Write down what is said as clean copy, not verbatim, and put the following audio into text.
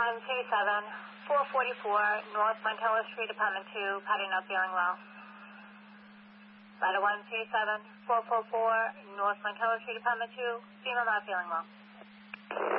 127, 444 North Montello Street, Apartment 2, Patty not feeling well. Ladder 127, 444 North Montello Street, Apartment 2, female not feeling well.